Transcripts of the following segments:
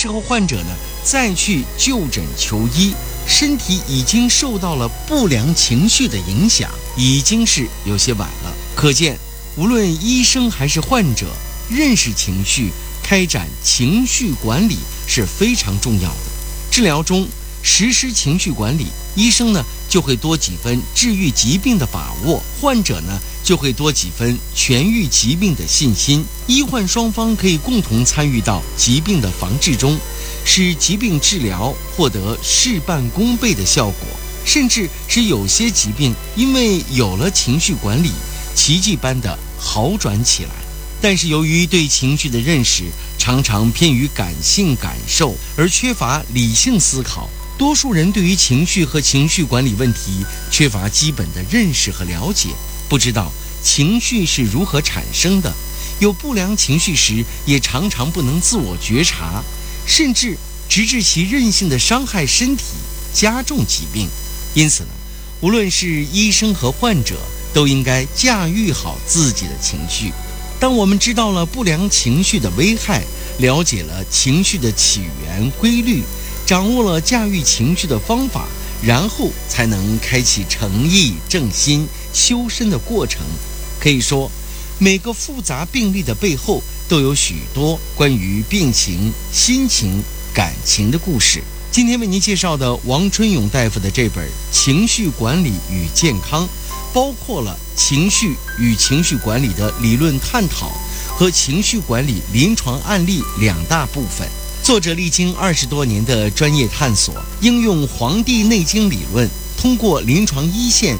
时候患者呢再去就诊求医，身体已经受到了不良情绪的影响，已经是有些晚了。可见无论医生还是患者，认识情绪，开展情绪管理是非常重要的。治疗中实施情绪管理，医生呢就会多几分治愈疾病的把握，患者呢就会多几分痊愈疾病的信心。医患双方可以共同参与到疾病的防治中，使疾病治疗获得事半功倍的效果，甚至是有些疾病因为有了情绪管理，奇迹般的好转起来。但是由于对情绪的认识常常偏于感性感受，而缺乏理性思考，多数人对于情绪和情绪管理问题缺乏基本的认识和了解，不知道情绪是如何产生的，有不良情绪时也常常不能自我觉察，甚至直至其任性的伤害身体，加重疾病。因此呢，无论是医生和患者都应该驾驭好自己的情绪。当我们知道了不良情绪的危害，了解了情绪的起源规律，掌握了驾驭情绪的方法，然后才能开启诚意正心修身的过程。可以说，每个复杂病例的背后都有许多关于病情、心情、感情的故事。今天为您介绍的王春勇大夫的这本《情绪管理与健康》，包括了情绪与情绪管理的理论探讨和情绪管理临床案例两大部分。作者历经20多年的专业探索，应用《黄帝内经》理论，通过临床一线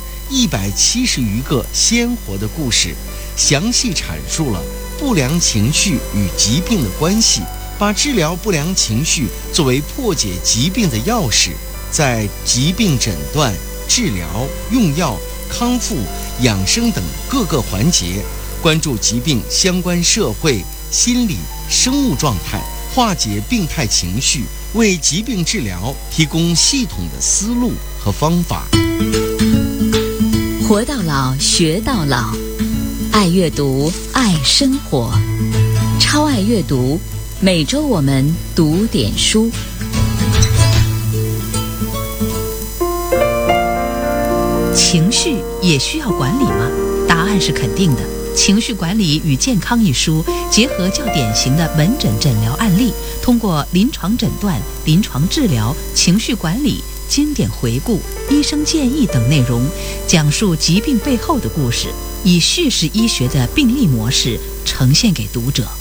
170余个鲜活的故事，详细阐述了不良情绪与疾病的关系，把治疗不良情绪作为破解疾病的钥匙，在疾病诊断、治疗、用药、康复、养生等各个环节，关注疾病相关社会、心理、生物状态，化解病态情绪，为疾病治疗提供系统的思路和方法。 活到老，学到老，爱阅读，爱生活，超爱阅读，每周我们读点书。 情绪也需要管理吗？答案是肯定的。《情绪管理与健康》一书结合较典型的门诊诊疗案例，通过临床诊断、临床治疗、情绪管理、经典回顾、医生建议等内容，讲述疾病背后的故事，以叙事医学的病例模式呈现给读者。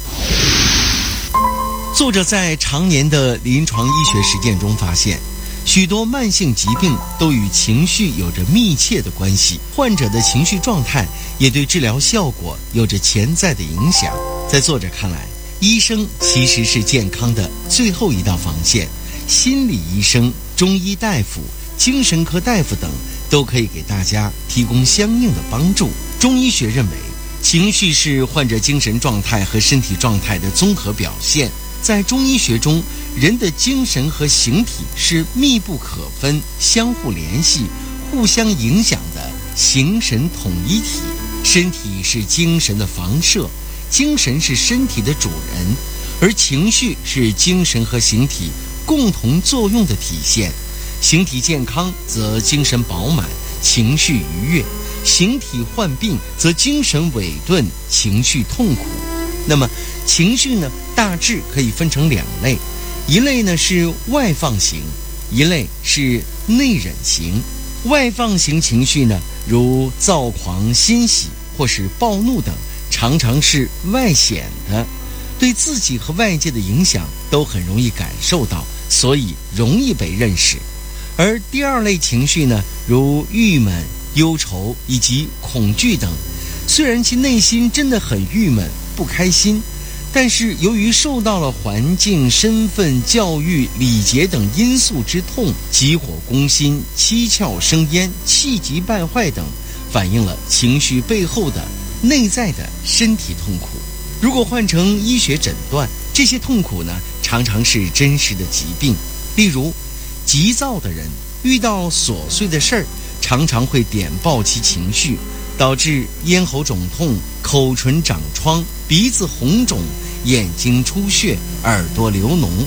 作者在常年的临床医学实践中发现，许多慢性疾病都与情绪有着密切的关系，患者的情绪状态也对治疗效果有着潜在的影响。在作者看来，医生其实是健康的最后一道防线，心理医生、中医大夫、精神科大夫等都可以给大家提供相应的帮助。中医学认为，情绪是患者精神状态和身体状态的综合表现。在中医学中，人的精神和形体是密不可分、相互联系、互相影响的形神统一体。身体是精神的房舍，精神是身体的主人，而情绪是精神和形体共同作用的体现。形体健康则精神饱满，情绪愉悦；形体患病则精神萎顿，情绪痛苦。那么情绪呢，大致可以分成两类，一类呢是外放型，一类是内忍型。外放型情绪呢，如躁狂、欣喜或是暴怒等，常常是外显的，对自己和外界的影响都很容易感受到，所以容易被认识。而第二类情绪呢，如郁闷、忧愁以及恐惧等，虽然其内心真的很郁闷、不开心，但是由于受到了环境、身份、教育、礼节等因素之痛，急火攻心、七窍生烟、气急败坏等，反映了情绪背后的内在的身体痛苦。如果换成医学诊断，这些痛苦呢，常常是真实的疾病。例如，急躁的人遇到琐碎的事儿，常常会点爆其情绪，导致咽喉肿痛、口唇长疮、鼻子红肿、眼睛出血、耳朵流脓。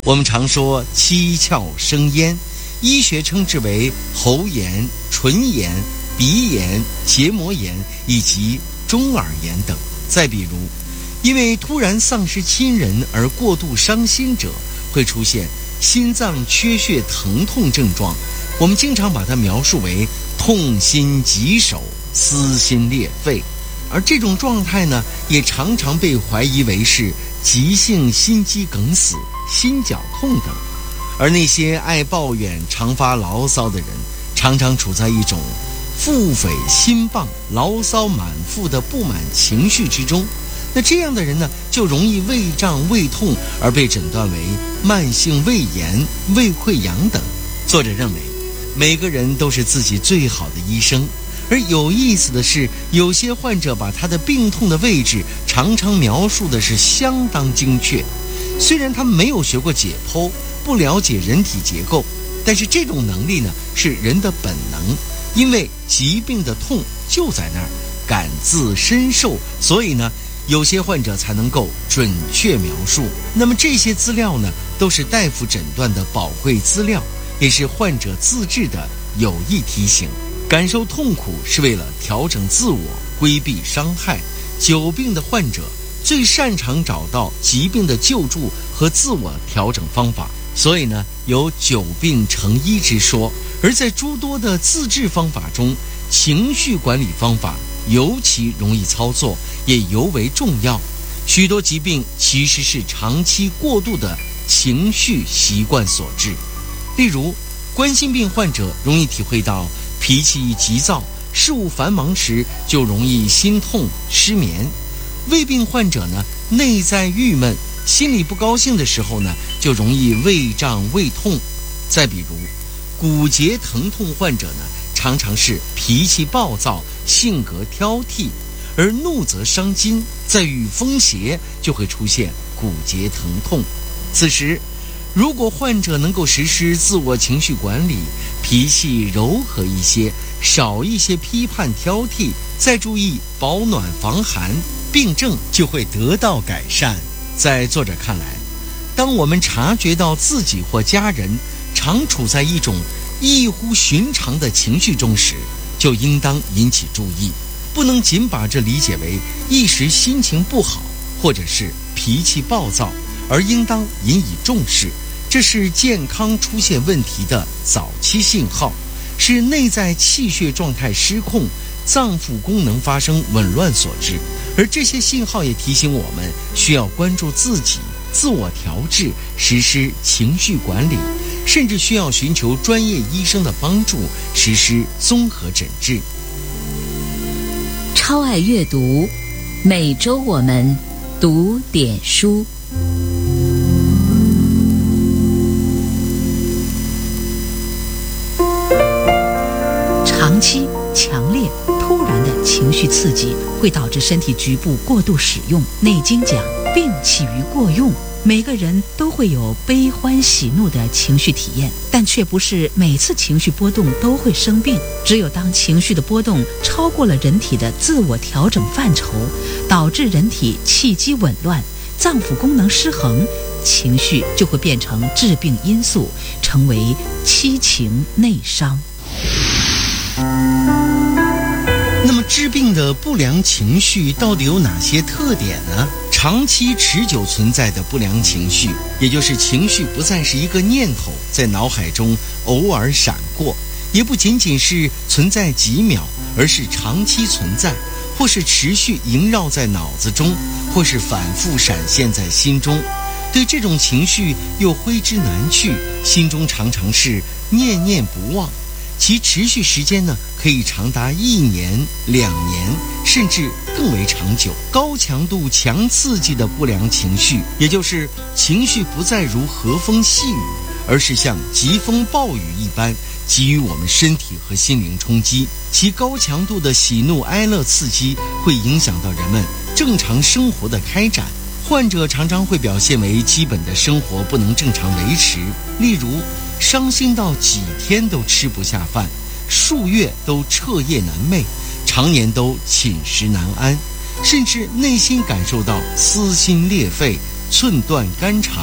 我们常说七窍生烟，医学称之为喉炎、唇炎、鼻炎、结膜炎以及中耳炎等。再比如，因为突然丧失亲人而过度伤心者，会出现心脏缺血疼痛症状，我们经常把它描述为痛心疾首、撕心裂肺。而这种状态呢，也常常被怀疑为是急性心肌梗死、心绞痛等。而那些爱抱怨、常发牢骚的人，常常处在一种腹诽心谤、牢骚满腹的不满情绪之中。那这样的人呢，就容易胃胀、胃痛，而被诊断为慢性胃炎、胃溃疡等。作者认为，每个人都是自己最好的医生。而有意思的是，有些患者把他的病痛的位置常常描述的是相当精确。虽然他们没有学过解剖，不了解人体结构，但是这种能力呢，是人的本能。因为疾病的痛就在那儿，感自身受，所以呢，有些患者才能够准确描述。那么这些资料呢，都是大夫诊断的宝贵资料，也是患者自制的有益提醒。感受痛苦是为了调整自我，规避伤害。久病的患者最擅长找到疾病的救助和自我调整方法，所以呢，有久病成医之说。而在诸多的自治方法中，情绪管理方法尤其容易操作，也尤为重要。许多疾病其实是长期过度的情绪习惯所致。例如，冠心病患者容易体会到脾气急躁，事务繁忙时就容易心痛失眠。胃病患者呢，内在郁闷，心里不高兴的时候呢，就容易胃胀胃痛。再比如，骨节疼痛患者呢，常常是脾气暴躁，性格挑剔，而怒则伤筋，在遇风邪就会出现骨节疼痛。此时，如果患者能够实施自我情绪管理，脾气柔和一些，少一些批判挑剔，再注意保暖防寒，病症就会得到改善。在作者看来，当我们察觉到自己或家人常处在一种异乎寻常的情绪中时，就应当引起注意，不能仅把这理解为一时心情不好或者是脾气暴躁，而应当引以重视。这是健康出现问题的早期信号，是内在气血状态失控、脏腑功能发生紊乱所致。而这些信号也提醒我们需要关注自己，自我调治，实施情绪管理，甚至需要寻求专业医生的帮助，实施综合诊治。 超爱阅读，每周我们读点书。 长期、强烈、突然的情绪刺激会导致身体局部过度使用。内经讲，病起于过用。每个人都会有悲欢喜怒的情绪体验，但却不是每次情绪波动都会生病。只有当情绪的波动超过了人体的自我调整范畴，导致人体气机紊乱、脏腑功能失衡，情绪就会变成致病因素，成为七情内伤。 那么治病的不良情绪到底有哪些特点呢？长期持久存在的不良情绪，也就是情绪不再是一个念头在脑海中偶尔闪过，也不仅仅是存在几秒，而是长期存在，或是持续萦绕在脑子中，或是反复闪现在心中。对这种情绪又挥之难去，心中常常是念念不忘，其持续时间呢，可以长达1年、2年，甚至更为长久。高强度、强刺激的不良情绪，也就是情绪不再如和风细雨，而是像疾风暴雨一般，给予我们身体和心灵冲击。其高强度的喜怒哀乐刺激，会影响到人们正常生活的开展。患者常常会表现为基本的生活不能正常维持，例如伤心到几天都吃不下饭，数月都彻夜难寐，常年都寝食难安，甚至内心感受到撕心裂肺、寸断肝肠，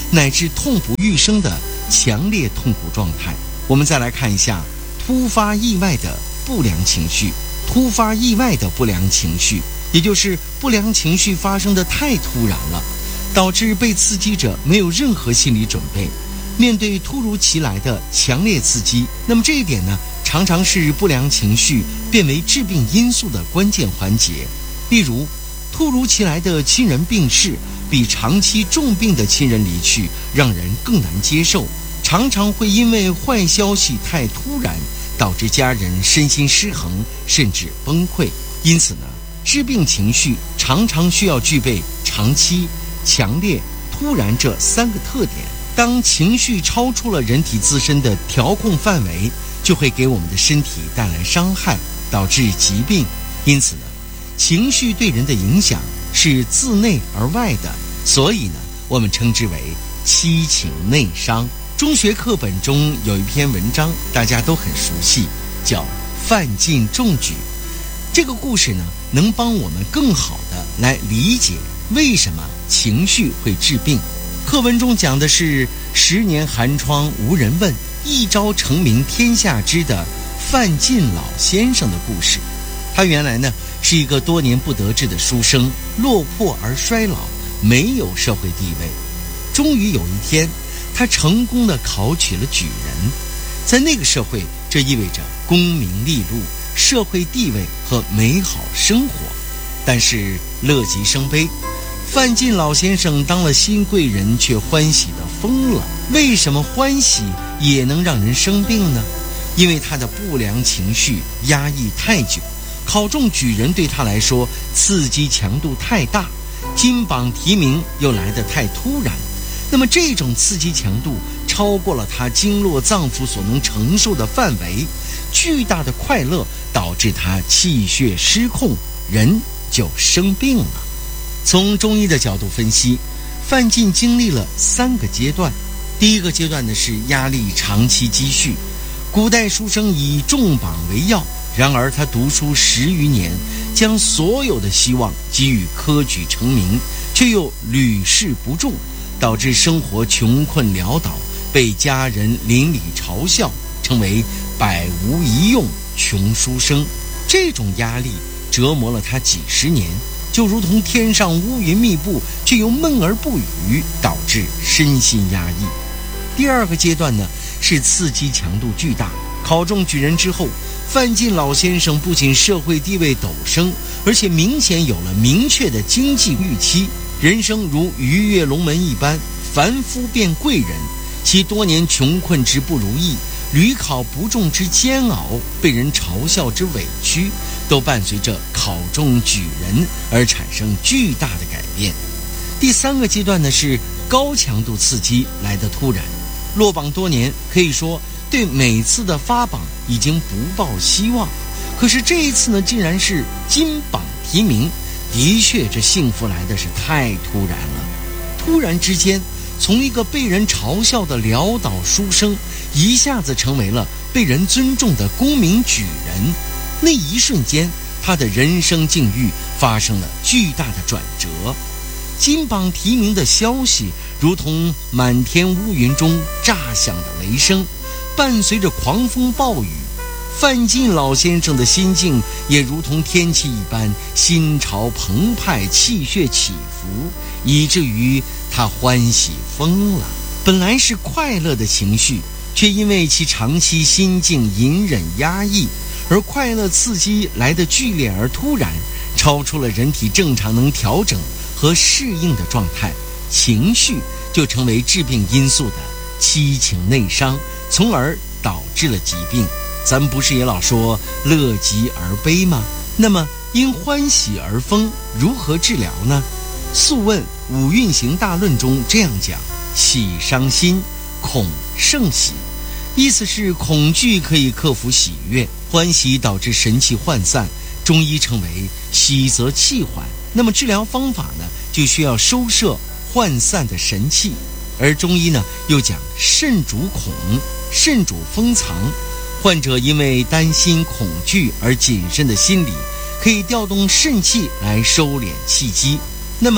乃至痛不欲生的强烈痛苦状态。我们再来看一下突发意外的不良情绪。突发意外的不良情绪，也就是不良情绪发生的太突然了，导致被刺激者没有任何心理准备。面对突如其来的强烈刺激，那么这一点呢，常常是不良情绪变为致病因素的关键环节。例如，突如其来的亲人病逝，比长期重病的亲人离去让人更难接受，常常会因为坏消息太突然，导致家人身心失衡，甚至崩溃。因此呢，致病情绪常常需要具备长期、强烈、突然这3个特点。当情绪超出了人体自身的调控范围，就会给我们的身体带来伤害，导致疾病。因此呢，情绪对人的影响是自内而外的，所以呢，我们称之为七情内伤。中学课本中有一篇文章，大家都很熟悉，叫《范进中举》。这个故事呢，能帮我们更好地来理解为什么情绪会致病。课文中讲的是10年寒窗无人问，一朝成名天下知的范进老先生的故事。他原来呢是一个多年不得志的书生，落魄而衰老，没有社会地位。终于有一天，他成功地考取了举人。在那个社会，这意味着功名利禄、社会地位和美好生活。但是乐极生悲，范进老先生当了新贵人，却欢喜得疯了。为什么欢喜也能让人生病呢？因为他的不良情绪压抑太久，考中举人对他来说刺激强度太大，金榜题名又来得太突然。那么这种刺激强度超过了他经络脏腑所能承受的范围，巨大的快乐导致他气血失控，人就生病了。从中医的角度分析，范进经历了3个阶段。第一个阶段呢是压力长期积蓄。古代书生以重榜为要，然而他读书10余年，将所有的希望给予科举成名，却又屡试不中，导致生活穷困潦倒，被家人邻里嘲笑，成为百无一用穷书生。这种压力折磨了他几10年，就如同天上乌云密布，却又闷而不语，导致身心压抑。第二个阶段呢，是刺激强度巨大。考中举人之后，范进老先生不仅社会地位陡升，而且明显有了明确的经济预期，人生如鱼跃龙门一般，凡夫变贵人。其多年穷困之不如意，屡考不中之煎熬，被人嘲笑之委屈，都伴随着考中举人而产生巨大的改变。第3个阶段呢，是高强度刺激来得突然。落榜多年，可以说对每次的发榜已经不抱希望，可是这一次呢，竟然是金榜题名。的确，这幸福来的是太突然了。突然之间，从一个被人嘲笑的潦倒书生，一下子成为了被人尊重的功名举人。那一瞬间，他的人生境遇发生了巨大的转折。金榜题名的消息如同满天乌云中炸响的雷声，伴随着狂风暴雨。范进老先生的心境也如同天气一般，心潮澎湃，气血起伏，以至于他欢喜疯了。本来是快乐的情绪，却因为其长期心境隐忍压抑，而快乐刺激来得剧烈而突然，超出了人体正常能调整和适应的状态，情绪就成为致病因素的七情内伤，从而导致了疾病。咱们不是也老说乐极而悲吗？那么因欢喜而疯，如何治疗呢？《素问·五运行大论》中这样讲：喜伤心，恐胜喜。意思是恐惧可以克服喜悦，欢喜导致神气涣散，中医称为喜则气缓。那么治疗方法呢，就需要收摄涣散的神气。而中医呢又讲肾主恐，肾主封藏。患者因为担心恐惧而谨慎的心理，可以调动肾气来收敛气机。那么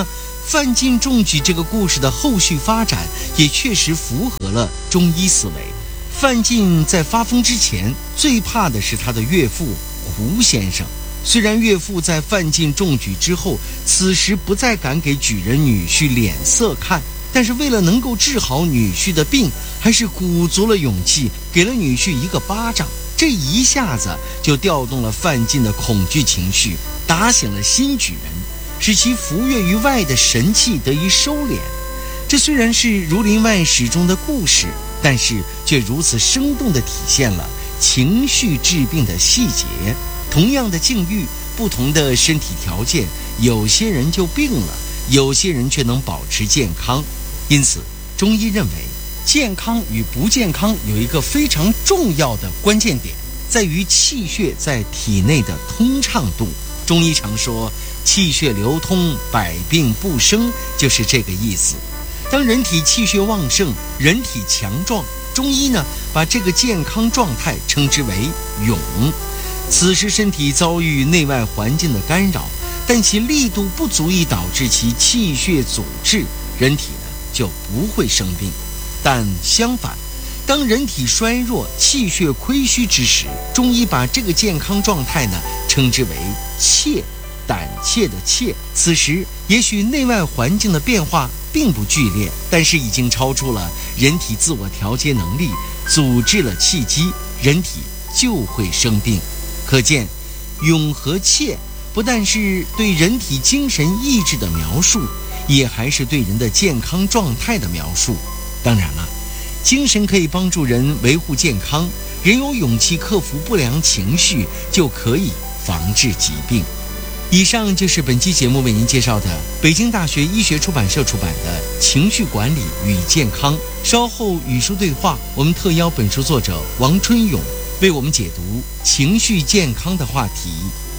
范进中举这个故事的后续发展也确实符合了中医思维。范进在发疯之前，最怕的是他的岳父胡先生。虽然岳父在范进中举之后，此时不再敢给举人女婿脸色看，但是为了能够治好女婿的病，还是鼓足了勇气，给了女婿一个巴掌。这一下子就调动了范进的恐惧情绪，打醒了新举人，使其浮跃于外的神气得以收敛。这虽然是《儒林外史》中的故事，但是却如此生动地体现了情绪治病的细节。同样的境遇，不同的身体条件，有些人就病了，有些人却能保持健康。因此，中医认为，健康与不健康有一个非常重要的关键点，在于气血在体内的通畅度。中医常说，气血流通，百病不生，就是这个意思。当人体气血旺盛，人体强壮，中医呢，把这个健康状态称之为勇。此时身体遭遇内外环境的干扰，但其力度不足以导致其气血阻滞，人体呢就不会生病。但相反，当人体衰弱、气血亏虚之时，中医把这个健康状态呢称之为怯，胆怯的怯。此时也许内外环境的变化并不剧烈，但是已经超出了人体自我调节能力，阻滞了气机，人体就会生病。可见，勇和怯不但是对人体精神意志的描述，也还是对人的健康状态的描述。当然了，精神可以帮助人维护健康，人有勇气克服不良情绪，就可以防治疾病。以上就是本期节目为您介绍的北京大学医学出版社出版的《情绪管理与健康》。稍后与书对话，我们特邀本书作者王春勇为我们解读情绪健康的话题。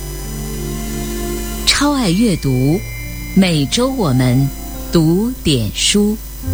超爱阅读，每周我们读点书。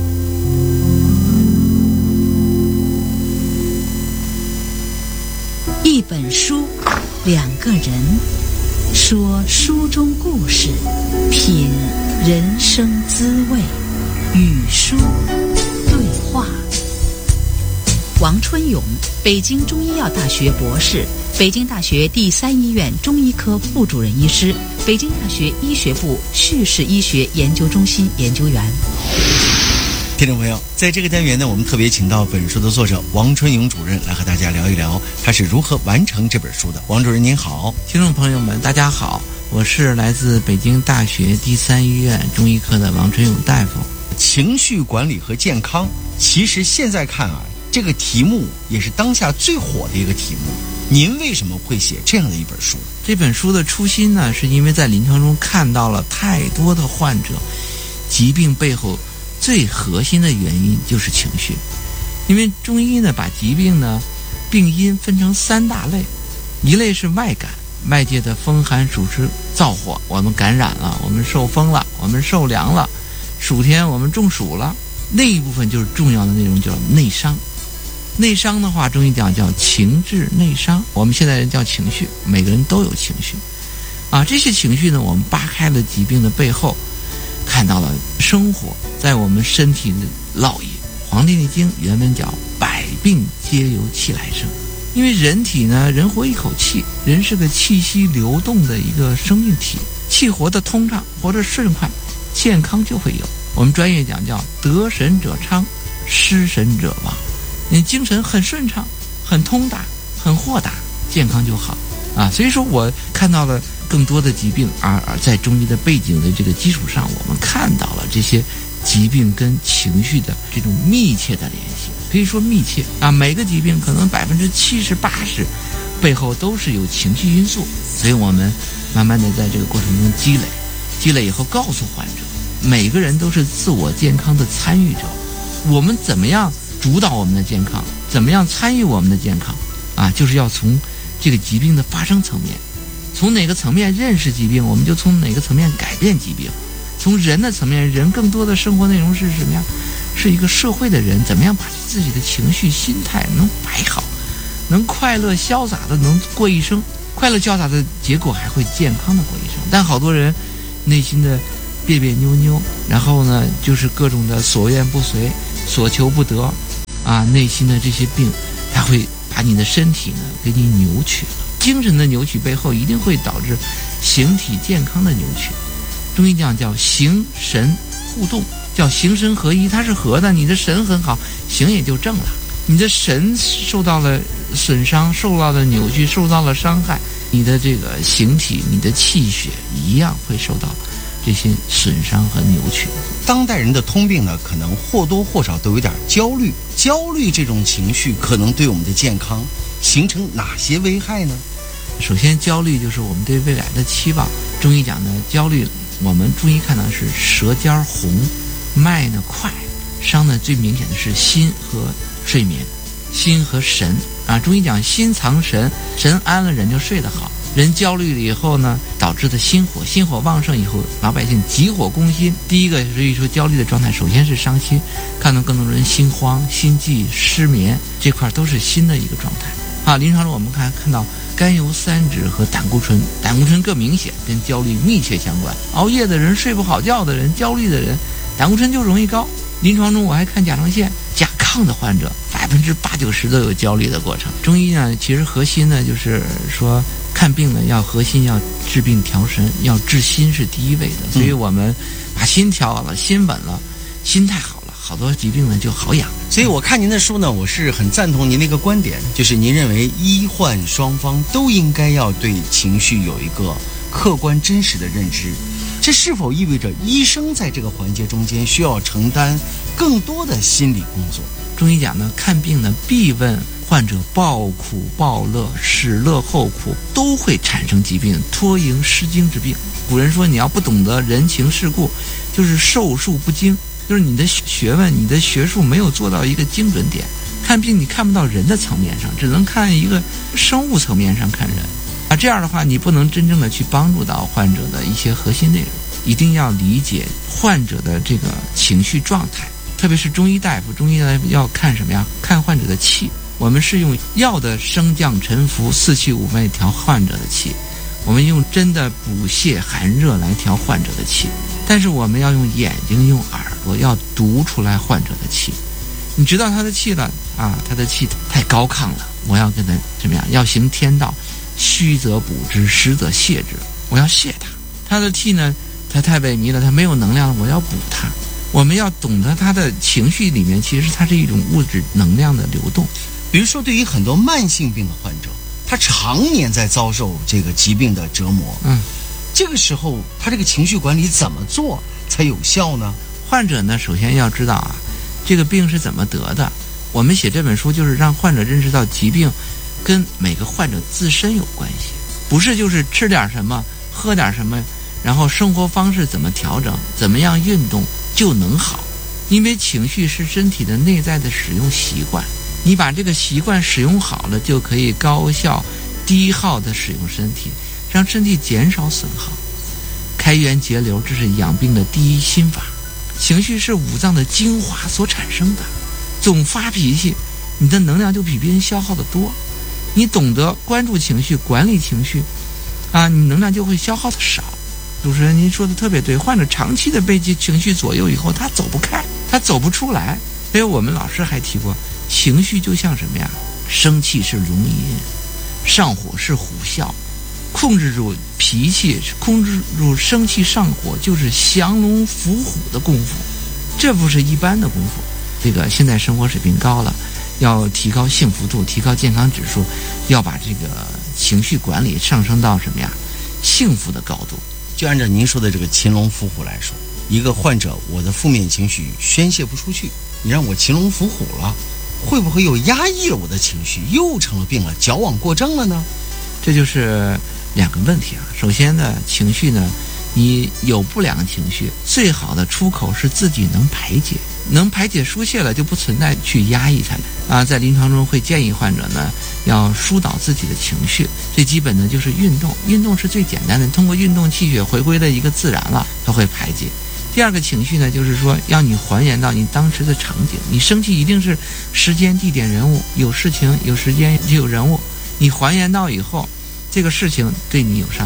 一本书，两个人，说书中故事，品人生滋味，与书对话。王春勇，北京中医药大学博士，北京大学第3医院中医科副主任医师，北京大学医学部叙事医学研究中心研究员。 听众朋友，在这个单元呢，我们特别请到本书的作者王春勇主任来和大家聊一聊他是如何完成这本书的。王主任您好。 听众朋友们大家好，我是来自北京大学第3医院中医科的王春勇大夫。 情绪管理和健康，其实现在看啊，这个题目也是当下最火的一个题目。您为什么会写这样的一本书？ 这本书的初心呢，是因为在临床中看到了太多的患者，疾病背后最核心的原因就是情绪。因为中医呢，把疾病呢病因分成3大类，一类是外感，外界的风寒暑湿燥火，我们感染了，我们受风了，我们受凉了，暑天我们中暑了，那一部分就是重要的内容，叫内伤。内伤的话，中医讲叫情志内伤，我们现在人叫情绪，每个人都有情绪啊。这些情绪呢，我们扒开了疾病的背后，看到了生活在我们身体的烙印。《黄帝内经》原文讲百病皆由气来生。因为人体呢，人活一口气，人是个气息流动的一个生命体，气活得通畅，活得顺快，健康就会有。我们专业讲叫得神者昌，失神者亡。你精神很顺畅，很通达，很豁达，健康就好啊。所以说我看到了更多的疾病，而在中医的背景的这个基础上，我们看到了这些疾病跟情绪的这种密切的联系，可以说密切啊。每个疾病可能70%、80%背后都是有情绪因素，所以我们慢慢的在这个过程中积累以后，告诉患者，每个人都是自我健康的参与者。我们怎么样主导我们的健康，怎么样参与我们的健康啊？就是要从这个疾病的发生层面，从哪个层面认识疾病，我们就从哪个层面改变疾病。从人的层面，人更多的生活内容是什么样？是一个社会的人，怎么样把自己的情绪心态能摆好，能快乐潇洒的能过一生，快乐潇洒的结果还会健康的过一生。但好多人内心的别别扭扭，然后呢就是各种的所愿不随，所求不得啊，内心的这些病，它会把你的身体呢给你扭曲了。精神的扭曲背后一定会导致形体健康的扭曲。中医讲叫形神互动，叫形神合一，它是合的，你的神很好，形也就正了。你的神受到了损伤，受到了扭曲，受到了伤害，你的这个形体，你的气血一样会受到这些损伤和扭曲。 当代人的通病呢，可能或多或少都有点焦虑。焦虑这种情绪可能对我们的健康形成哪些危害呢？ 首先，焦虑就是我们对未来的期望。中医讲呢，焦虑我们中医看到是舌尖红，脉呢快，伤呢最明显的是心和睡眠，心和神啊。中医讲心藏神，神安了人就睡得好。人焦虑了以后呢，导致的心火旺盛以后，老百姓急火攻心。第一个，所以说焦虑的状态，首先是伤心，看到更多人心慌、心悸、失眠，这块都是心的一个状态啊。临床中我们看到甘油三酯和胆固醇更明显，跟焦虑密切相关。熬夜的人、睡不好觉的人、焦虑的人，胆固醇就容易高。临床中我还看甲状腺、甲亢的患者，80%-90%都有焦虑的过程。中医呢，其实核心呢就是说，看病呢要核心要治病调神，要治心是第一位的。所以我们把心调好了，心稳了，心态好了，好多疾病呢就好养。 所以我看您的书呢，我是很赞同您的一个观点，就是您认为医患双方都应该要对情绪有一个客观真实的认知。这是否意味着医生在这个环节中间需要承担更多的心理工作？ 中医讲呢，看病呢必问患者报苦报乐，始乐后苦，都会产生疾病，脱营失精之病。古人说，你要不懂得人情世故，就是受术不精，就是你的学问、你的学术没有做到一个精准点。看病你看不到人的层面上，只能看一个生物层面上看人啊，这样的话你不能真正的去帮助到患者的一些核心内容。一定要理解患者的这个情绪状态，特别是中医大夫要看什么呀？看患者的气。我们是用药的升降沉浮、四气五味调患者的气，我们用针的补泻寒热来调患者的气，但是我们要用眼睛、用耳朵要读出来患者的气。你知道他的气了啊，他的气太高亢了，我要跟他怎么样？要行天道，虚则补之，实则泻之。我要泻他。他的气呢，他太萎靡了，他没有能量了，我要补他。我们要懂得他的情绪里面，其实它是一种物质能量的流动。 比如说，对于很多慢性病的患者，他常年在遭受这个疾病的折磨，这个时候他这个情绪管理怎么做才有效呢？ 患者呢，首先要知道啊，这个病是怎么得的。我们写这本书就是让患者认识到疾病跟每个患者自身有关系，不是就是吃点什么、喝点什么，然后生活方式怎么调整、怎么样运动就能好。因为情绪是身体的内在的使用习惯，你把这个习惯使用好了，就可以高效低耗的使用身体，让身体减少损耗，开源节流，这是养病的第一心法。情绪是五脏的精华所产生的，总发脾气，你的能量就比别人消耗的多。你懂得关注情绪、管理情绪啊，你能量就会消耗的少。主持人您说的特别对，患者长期的被情绪左右以后，他走不开，他走不出来。所以我们老师还提过，情绪就像什么呀？生气是龙吟，上火是虎啸，控制住脾气，控制住生气上火，就是降龙伏虎的功夫，这不是一般的功夫。这个现在生活水平高了，要提高幸福度，提高健康指数，要把这个情绪管理上升到什么呀？幸福的高度。 就按照您说的这个擒龙伏虎来说，一个患者我的负面情绪宣泄不出去，你让我擒龙伏虎了，会不会又压抑了我的情绪，又成了病了，矫枉过正了呢？ 这就是两个问题啊。首先呢，情绪呢，你有不良情绪，最好的出口是自己能排解，能排解疏泄了，就不存在去压抑它们啊。在临床中会建议患者呢，要疏导自己的情绪，最基本的就是运动，运动是最简单的，通过运动气血回归的一个自然了，它会排解。第二个情绪呢，就是说要你还原到你当时的场景，你生气一定是时间、地点、人物，有事情、有时间就有人物，你还原到以后，这个事情对你有伤害，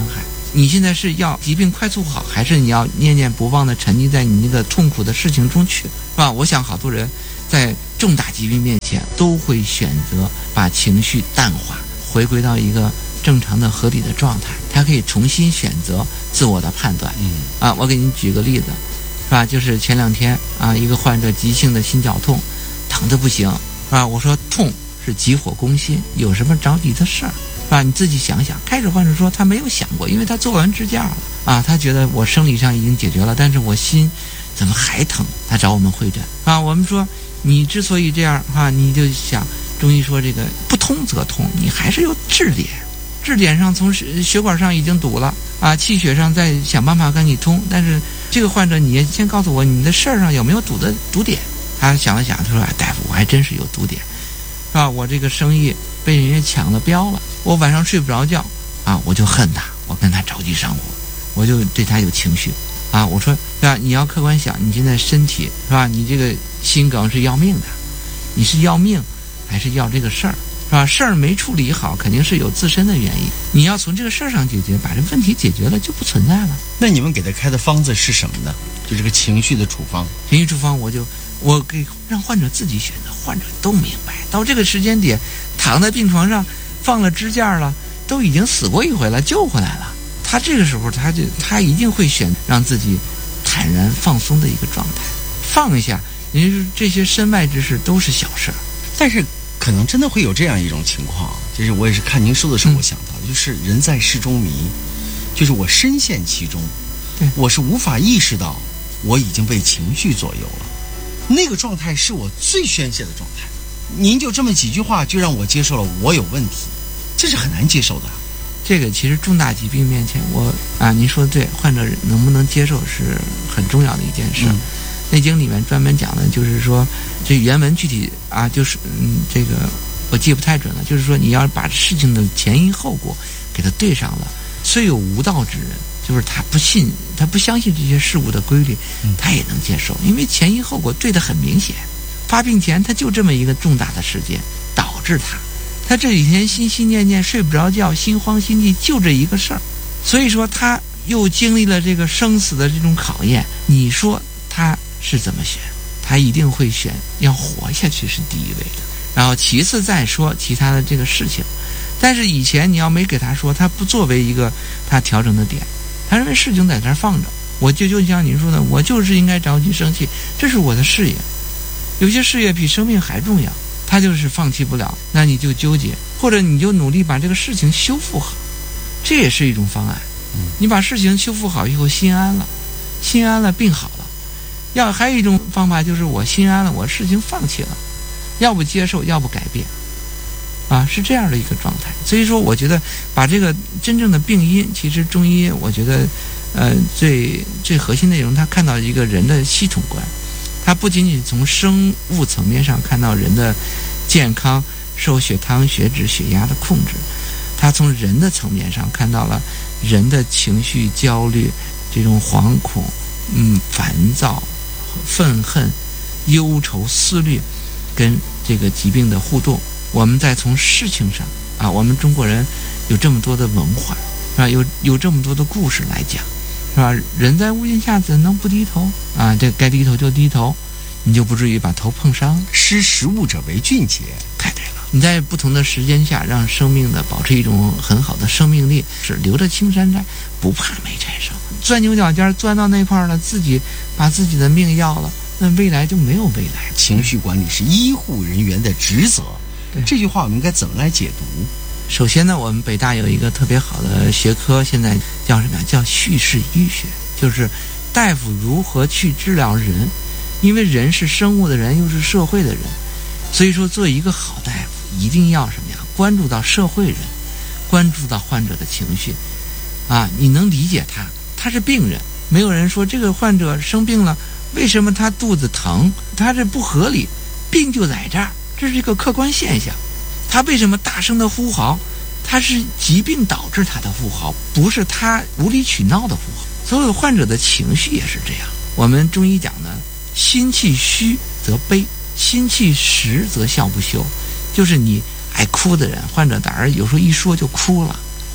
你现在是要疾病快速好，还是你要念念不忘的沉浸在你那个痛苦的事情中去，是吧？我想好多人在重大疾病面前都会选择把情绪淡化，回归到一个正常的合理的状态，他可以重新选择自我的判断。我给你举个例子，是吧？就是前2天一个患者急性的心绞痛，疼得不行，是吧？我说痛是急火攻心，有什么着急的事儿，是吧？你自己想想。开始患者说他没有想过，因为他做完支架了他觉得我生理上已经解决了，但是我心怎么还疼？他找我们会诊我们说你之所以这样你就想，中医说这个不通则痛，你还是有治点，治点上从血管上已经堵了气血上再想办法跟你通，但是这个患者你也先告诉我你的事儿上有没有堵点。他想了想，他说大夫我还真是有堵点，是吧？我这个生意被人家抢了标了，我晚上睡不着觉我就恨他，我跟他着急上火，我就对他有情绪我说是吧？你要客观想，你现在身体是吧？你这个心梗是要命的，你是要命还是要这个事儿，是吧？事儿没处理好，肯定是有自身的原因，你要从这个事儿上解决，把这问题解决了就不存在了。 那你们给他开的方子是什么呢？就这个情绪的处方。 情绪处方我给让患者自己选择，患者都明白，到这个时间点躺在病床上放了支架了，都已经死过一回了，救回来了，他这个时候他一定会选让自己坦然放松的一个状态，放一下，也就是这些身外之事都是小事。 但是可能真的会有这样一种情况，就是我也是看您说的时候我想到的，就是人在事中迷，就是我深陷其中，我是无法意识到我已经被情绪左右了，那个状态是我最宣泄的状态。您就这么几句话就让我接受了我有问题，这是很难接受的。 这个其实重大疾病面前，您说的对，患者能不能接受是很重要的一件事。内经里面专门讲的就是说，这原文具体就是这个我记不太准了，就是说你要把事情的前因后果给它对上了，虽有无道之人，就是他不相信这些事物的规律，他也能接受，因为前因后果对得很明显。发病前他就这么一个重大的事件导致他这几天心心念念睡不着觉，心慌心悸，就这一个事儿，所以说他又经历了这个生死的这种考验。你说他是怎么选？他一定会选要活下去是第一位的，然后其次再说其他的这个事情。但是以前你要没给他说，他不作为一个他调整的点，他认为事情在那儿放着，我就像您说的，我就是应该着急生气，这是我的事业，有些事业比生命还重要，他就是放弃不了，那你就纠结，或者你就努力把这个事情修复好，这也是一种方案。你把事情修复好以后心安了，病好了。还有一种方法就是我心安了，我事情放弃了，要不接受，要不改变，是这样的一个状态。所以说我觉得把这个真正的病因，其实中医我觉得最核心内容，他看到一个人的系统观，他不仅仅从生物层面上看到人的健康，受血糖、血脂、血压的控制，他从人的层面上看到了人的情绪焦虑，这种惶恐、烦躁、愤恨、忧愁、思虑跟这个疾病的互动。我们再从事情上我们中国人有这么多的文化，是吧？有这么多的故事来讲，是吧？人在屋檐下怎能不低头这该低头就低头，你就不至于把头碰伤。 识时务者为俊杰， 太对了。你在不同的时间下，让生命的保持一种很好的生命力，是留着青山在，不怕没柴烧。钻牛角尖钻到那块了，自己把自己的命要了，那未来就没有未来。 情绪管理是医护人员的职责，这句话我们应该怎么来解读？ 首先呢，我们北大有一个特别好的学科，现在叫什么？叫叙事医学，就是大夫如何去治疗人，因为人是生物的人，又是社会的人，所以说做一个好大夫一定要什么呀？关注到社会人，关注到患者的情绪你能理解他是病人，没有人说这个患者生病了，为什么他肚子疼？他这不合理，病就在这儿，这是一个客观现象。他为什么大声的呼嚎？他是疾病导致他的呼嚎，不是他无理取闹的呼嚎。所有患者的情绪也是这样。我们中医讲的，心气虚则悲，心气实则笑不休。就是你爱哭的人，患者胆儿有时候一说就哭了，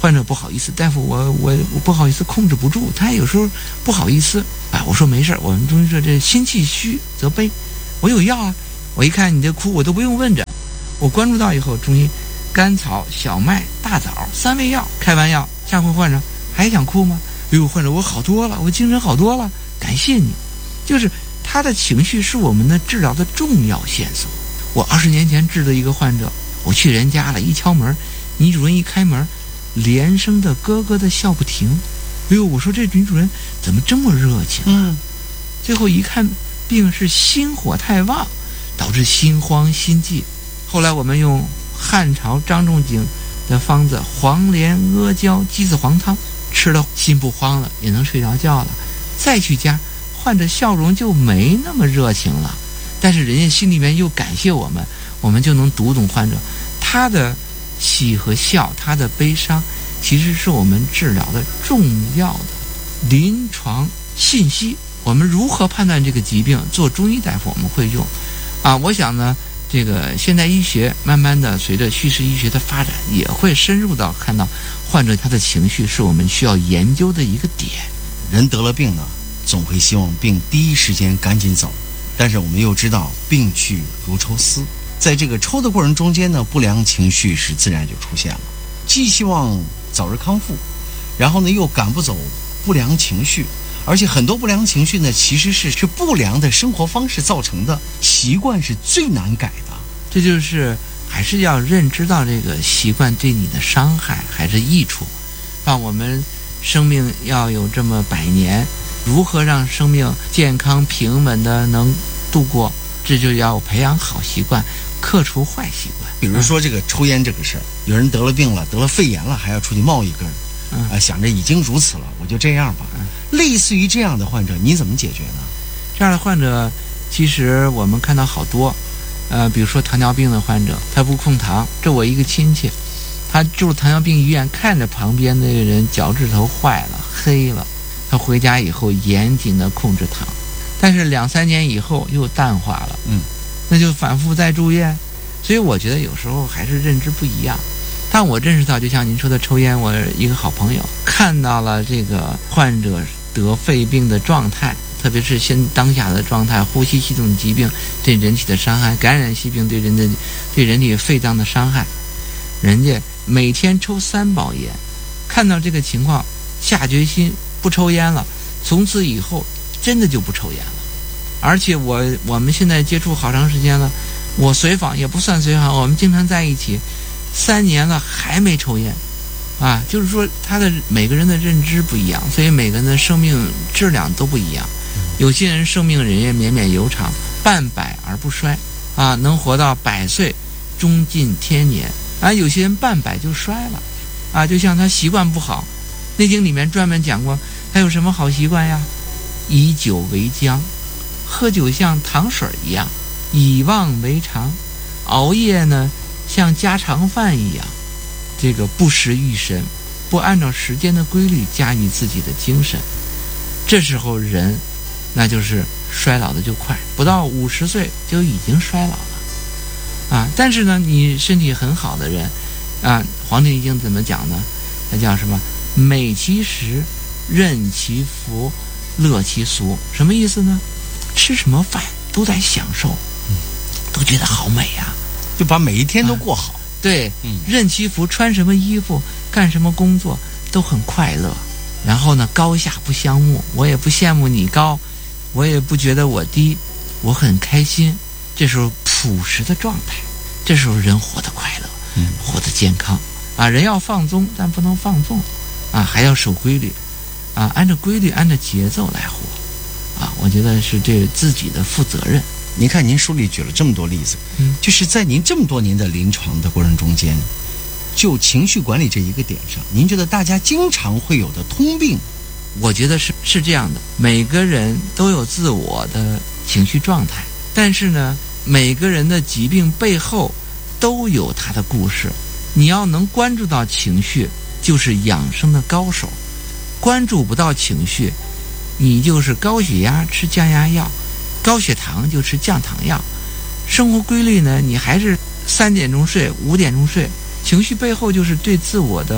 患者不好意思，大夫我不好意思控制不住，他有时候不好意思啊。我说没事，我们中医说这心气虚则悲，我有药啊。我一看你这哭，我都不用问着，我关注到以后，中医甘草、小麦、大枣3味药，开完药，下回患者还想哭吗？哎呦，患者我好多了，我精神好多了，感谢你。就是他的情绪是我们的治疗的重要线索。我20年前治的一个患者，我去人家了，一敲门，女主人一开门，连声的咯咯的笑不停。哎呦，我说这女主人怎么这么热情？最后一看，病是心火太旺，导致心慌心悸。后来我们用汉朝张仲景的方子黄连阿胶鸡子黄汤，吃了心不慌了，也能睡着觉了。再去家，患者笑容就没那么热情了，但是人家心里面又感谢我们，我们就能读懂患者他的喜和笑，他的悲伤，其实是我们治疗的重要的临床信息。我们如何判断这个疾病？做中医大夫我们会用我想呢，这个现代医学慢慢的随着叙事医学的发展，也会深入到看到患者他的情绪是我们需要研究的一个点。 人得了病呢，总会希望病第一时间赶紧走，但是我们又知道病去如抽丝，在这个抽的过程中间呢，不良情绪是自然就出现了，既希望早日康复，然后呢又赶不走不良情绪，而且很多不良情绪呢，其实是不良的生活方式造成的，习惯是最难改的。 这就是还是要认知到这个习惯对你的伤害还是益处。我们生命要有这么100年，如何让生命健康平稳的能度过？这就要培养好习惯，克除坏习惯。 比如说这个抽烟这个事儿，有人得了病了，得了肺炎了，还要出去冒一根，想着已经如此了，我就这样吧。类似于这样的患者，你怎么解决呢？ 这样的患者，其实我们看到好多，比如说糖尿病的患者，他不控糖，这我一个亲戚，他住糖尿病医院，看着旁边那个人脚趾头坏了、黑了，他回家以后严谨的控制糖，但是2-3年以后又淡化了，那就反复再住院。所以我觉得有时候还是认知不一样。但我认识到，就像您说的抽烟，我一个好朋友看到了这个患者得肺病的状态，特别是当下的状态，呼吸系统疾病对人体的伤害，感染性病对人体肺脏的伤害，人家每天抽3包烟，看到这个情况下决心不抽烟了，从此以后真的就不抽烟了。而且我们现在接触好长时间了，我随访也不算随访，我们经常在一起3年了还没抽烟就是说他的每个人的认知不一样，所以每个人的生命质量都不一样。有些人生命人也绵绵悠长，半百而不衰能活到100岁，终尽天年有些人半百就衰了就像他习惯不好，《内经》里面专门讲过，他有什么好习惯呀？以酒为浆，喝酒像糖水一样，以忘为常，熬夜呢像家常饭一样，这个不食欲神，不按照时间的规律驾驭自己的精神，这时候人那就是衰老的就快，不到50岁就已经衰老了但是呢，你身体很好的人黄帝内经怎么讲呢？它叫什么？美其食，任其服，乐其俗。什么意思呢？吃什么饭都在享受，都觉得好美就把每一天都过好。 对，任其服，穿什么衣服，干什么工作都很快乐。然后呢，高下不相慕，我也不羡慕你高，我也不觉得我低，我很开心。这时候朴实的状态，这时候人活得快乐，活得健康人要放纵，但不能放纵还要守规律按照规律，按照节奏来活我觉得是对自己的负责任。 您看您书里举了这么多例子，就是在您这么多年的临床的过程中间，就情绪管理这一个点上，您觉得大家经常会有的通病？ 我觉得是这样的，每个人都有自我的情绪状态，但是呢，每个人的疾病背后都有他的故事。你要能关注到情绪，就是养生的高手；关注不到情绪，你就是高血压吃降压药，高血糖就吃降糖药。生活规律呢，你还是3点钟睡，5点钟睡。情绪背后就是对自我的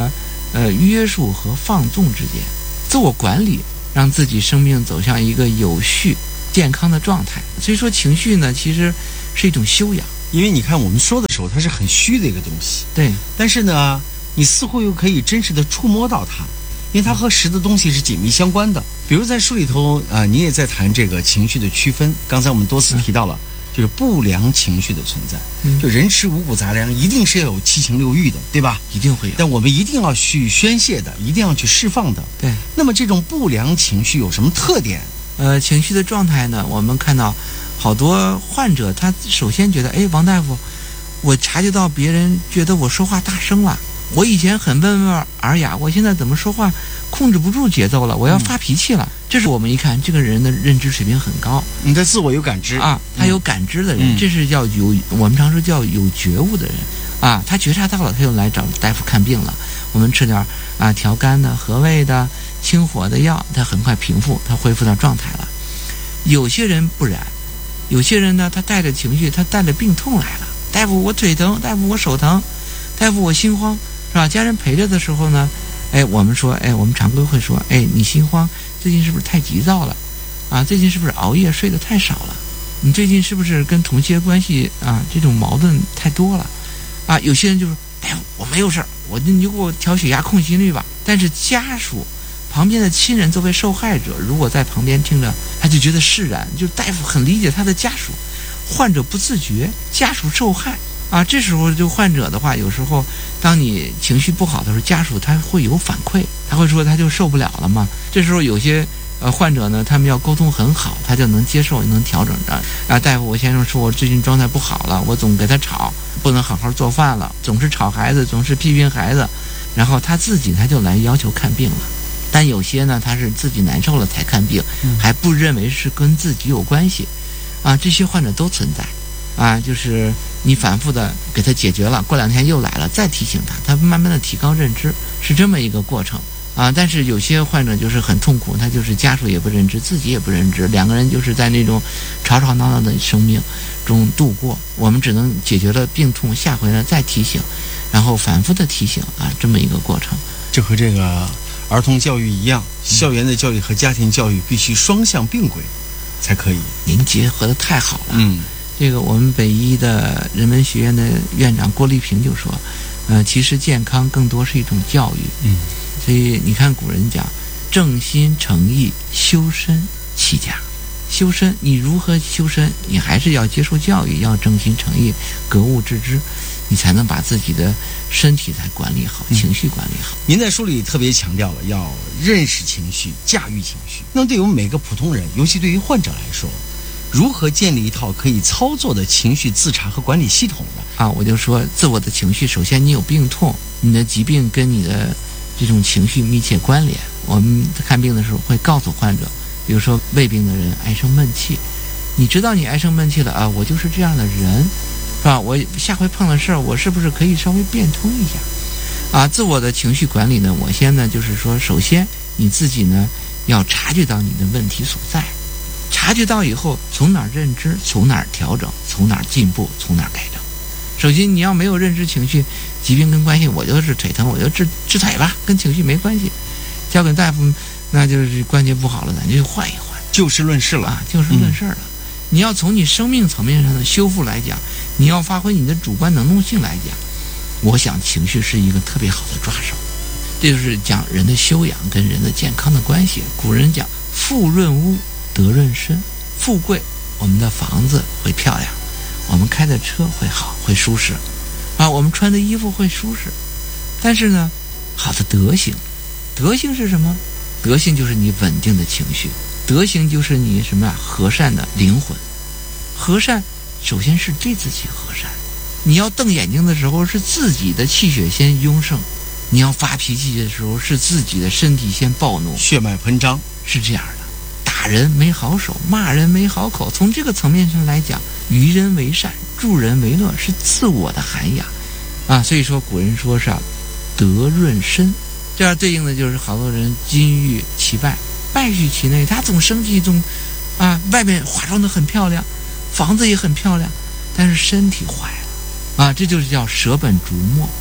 约束和放纵之间，自我管理，让自己生命走向一个有序、健康的状态。所以说，情绪呢，其实是一种修养。 因为你看我们说的时候，它是很虚的一个东西， 对， 但是呢，你似乎又可以真实的触摸到它，因为它和实的东西是紧密相关的。比如在书里头你也在谈这个情绪的区分。刚才我们多次提到了，就是不良情绪的存在。就人吃五谷杂粮，一定是要有七情六欲的，对吧？ 一定会有。 但我们一定要去宣泄的，一定要去释放的。 对。 那么这种不良情绪有什么特点？ 情绪的状态呢，我们看到好多患者，他首先觉得，王大夫，我察觉到别人觉得我说话大声了，我以前很温文尔雅，我现在怎么说话控制不住节奏了，我要发脾气了。这是我们一看这个人的认知水平很高， 你的自我有感知啊，他有感知的人，这是叫我们常说叫有觉悟的人啊，他觉察到了，他就来找大夫看病了。我们吃点调肝的、和胃的、清火的药，他很快平复，他恢复到状态了。有些人不然，有些人呢，他带着情绪，他带着病痛来了。大夫，我腿疼；大夫，我手疼；大夫，我心慌，是吧？家人陪着的时候呢，我们说，我们常规会说，你心慌，最近是不是太急躁了？啊，最近是不是熬夜睡得太少了？你最近是不是跟同学关系这种矛盾太多了？啊，有些人就说，大夫，我没有事儿，你就给我调血压、控心率吧。但是家属旁边的亲人作为受害者，如果在旁边听着，他就觉得释然，就大夫很理解他的家属，患者不自觉，家属受害啊。这时候就患者的话，有时候当你情绪不好的时候，家属他会有反馈，他会说他就受不了了嘛。这时候有些患者呢，他们要沟通很好，他就能接受，能调整着。大夫，我先生说我最近状态不好了，我总给他吵，不能好好做饭了，总是吵孩子，总是批评孩子，然后他自己他就来要求看病了。但有些呢，他是自己难受了才看病，还不认为是跟自己有关系，这些患者都存在，就是你反复的给他解决了，过2天又来了，再提醒他，他慢慢的提高认知，是这么一个过程但是有些患者就是很痛苦，他就是家属也不认知，自己也不认知，两个人就是在那种吵吵闹闹的生命中度过。我们只能解决了病痛，下回呢再提醒，然后反复的提醒这么一个过程。 这和这个儿童教育一样，校园的教育和家庭教育必须双向并轨才可以。 您结合的太好了。这个我们北医的人文学院的院长郭丽萍就说，其实健康更多是一种教育。所以你看古人讲，正心诚意，修身齐家。修身，你如何修身？你还是要接受教育，要正心诚意，格物致知，你才能把自己的身体才管理好，情绪管理好。 您在书里特别强调了要认识情绪，驾驭情绪。那么对于我们每个普通人，尤其对于患者来说，如何建立一套可以操作的情绪自查和管理系统呢？ 我就说自我的情绪，首先你有病痛，你的疾病跟你的这种情绪密切关联。我们看病的时候会告诉患者，比如说胃病的人爱生闷气，你知道你爱生闷气了我就是这样的人，是吧？我下回碰了事儿，我是不是可以稍微变通一下？自我的情绪管理呢，我先呢就是说，首先你自己呢要察觉到你的问题所在，察觉到以后从哪儿认知，从哪儿调整，从哪儿进步，从哪儿改正。首先你要没有认知情绪，疾病跟关系，我就是腿疼，我就治腿吧，跟情绪没关系。交给大夫，那就是关节不好了，咱就换一换， 就事论事了就事论事了。你要从你生命层面上的修复来讲，你要发挥你的主观能动性来讲，我想情绪是一个特别好的抓手。这就是讲人的修养跟人的健康的关系。古人讲富润屋，德润身。富贵，我们的房子会漂亮，我们开的车会好，会舒适我们穿的衣服会舒适。但是呢，好的德行，德行是什么？德行就是你稳定的情绪，德行就是你什么和善的灵魂。和善首先是对自己和善，你要瞪眼睛的时候是自己的气血先涌盛，你要发脾气的时候是自己的身体先暴怒， 血脉喷张， 是这样的。打人没好手，骂人没好口，从这个层面上来讲，于人为善，助人为乐，是自我的涵养所以说古人说是德润身，这样对应的就是好多人金玉其外，败絮其内，他总生气，总外面化妆得很漂亮，房子也很漂亮，但是身体坏了这就是叫舍本逐末。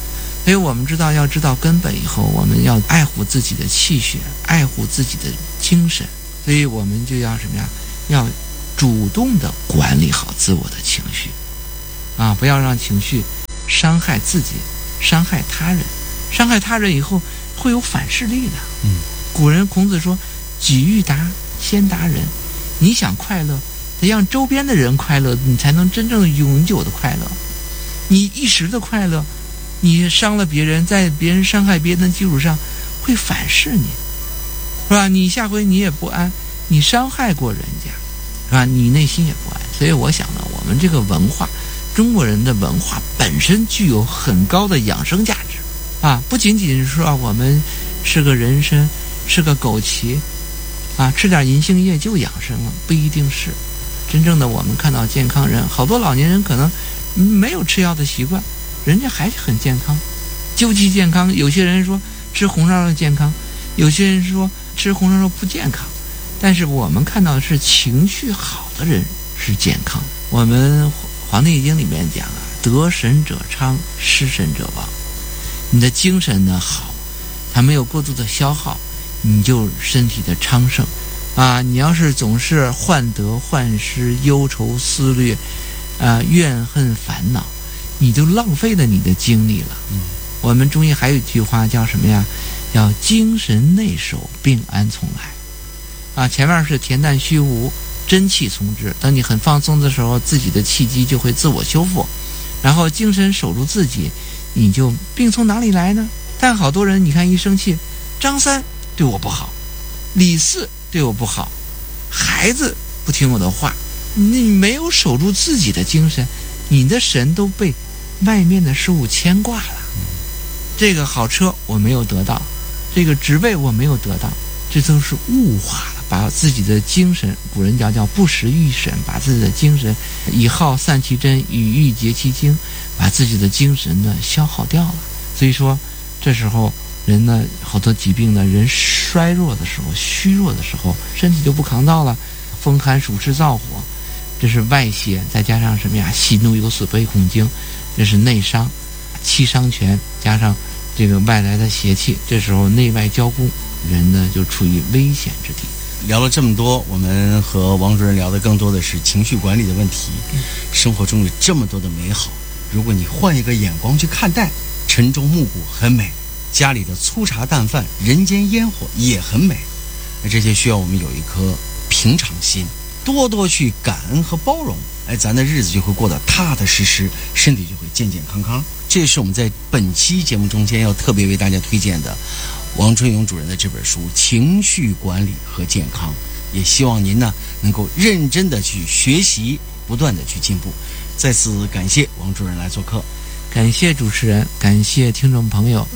所以我们要知道根本以后，我们要爱护自己的气血，爱护自己的精神，所以我们就要什么呀？要主动的管理好自我的情绪，不要让情绪伤害自己，伤害他人。伤害他人以后会有反噬力的。古人孔子说：“己欲达，先达人。”你想快乐，得让周边的人快乐，你才能真正永久的快乐。你一时的快乐，你伤了别人，在别人伤害别人的基础上，会反噬你，是吧？你下回你也不安，你伤害过人家，是吧？你内心也不安。所以我想呢，我们这个文化，中国人的文化本身具有很高的养生价值不仅仅是说我们吃个人参，吃个枸杞吃点银杏叶就养生了，不一定是。真正的我们看到健康人，好多老年人可能没有吃药的习惯，人家还是很健康，究其健康。有些人说吃红烧肉健康，有些人说吃红烧肉不健康，但是我们看到的是情绪好的人是健康。我们《黄帝内经》里面讲得神者昌，失神者亡。你的精神呢好，它没有过度的消耗，你就身体的昌盛你要是总是患得患失、忧愁思虑怨恨烦恼，你就浪费了你的精力了。我们中医还有一句话叫什么呀？叫精神内守，病安从来前面是恬淡虚无，真气从之。当你很放松的时候，自己的气机就会自我修复，然后精神守住自己，你就病从哪里来呢？但好多人你看一生气，张三对我不好，李四对我不好，孩子不听我的话，你没有守住自己的精神，你的神都被外面的事物牵挂了。这个好车我没有得到，这个职位我没有得到，这都是物化了，把自己的精神，古人叫不时欲神，把自己的精神以耗散其真，以欲竭其精，把自己的精神呢消耗掉了。所以说这时候人呢，好多疾病呢，人衰弱的时候，虚弱的时候，身体就不抗造了，风寒暑湿燥火，这是外邪，再加上什么呀？喜怒忧思悲恐惊，这是内伤，气伤拳，加上这个外来的邪气，这时候内外交攻，人呢就处于危险之地。 聊了这么多，我们和王主任聊的更多的是情绪管理的问题。生活中有这么多的美好，如果你换一个眼光去看待，晨钟暮鼓很美，家里的粗茶淡饭、人间烟火也很美。那这些需要我们有一颗平常心，多多去感恩和包容，咱的日子就会过得踏踏实实，身体就会健健康康。这也是我们在本期节目中间要特别为大家推荐的王春勇主任的这本书《情绪管理和健康》，也希望您呢能够认真的去学习，不断的去进步。再次感谢王主任来做客， 感谢主持人，感谢听众朋友。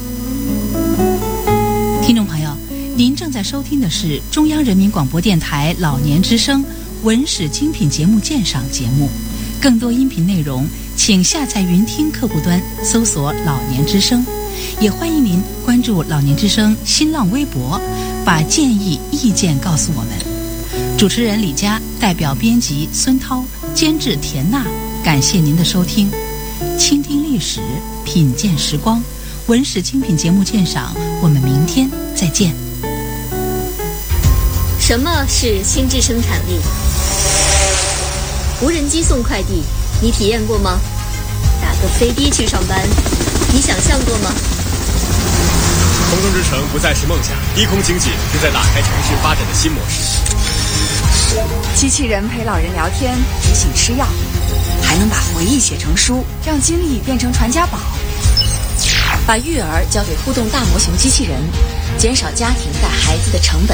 听众朋友，您正在收听的是中央人民广播电台老年之声文史精品节目鉴赏节目。更多音频内容请下载云听客户端搜索老年之声，也欢迎您关注老年之声新浪微博，把建议意见告诉我们。主持人李佳，代表编辑孙涛，监制田娜，感谢您的收听。倾听历史，品鉴时光，文史精品节目鉴赏，我们明天再见。 什么是心智生产力？无人机送快递，你体验过吗？打个飞的去上班，你想象过吗？ 空中之城不再是梦想，低空经济正在打开城市发展的新模式。 机器人陪老人聊天，提醒吃药，还能把回忆写成书，让经历变成传家宝。把育儿交给互动大模型机器人，减少家庭带孩子的成本。